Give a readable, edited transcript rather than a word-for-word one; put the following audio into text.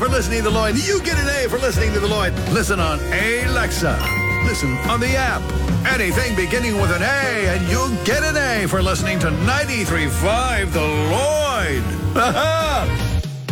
for listening to The Lloyd. You get an A for listening to The Lloyd. Listen on Alexa. Listen on the app. Anything beginning with an A, and you'll get an A for listening to 93.5 The Lloyd. Ha-ha!